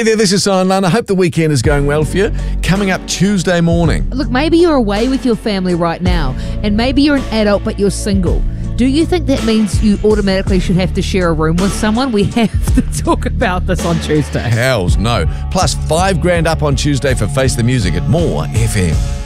there, this is Simon Lunn. I hope the weekend is going well for you. Coming up Tuesday morning. Look, maybe you're away with your family right now, and maybe you're an adult but you're single. Do you think that means you automatically should have to share a room with someone? We have to talk about this on Tuesday. Hells no. Plus $5,000 up on Tuesday for Face the Music at More FM.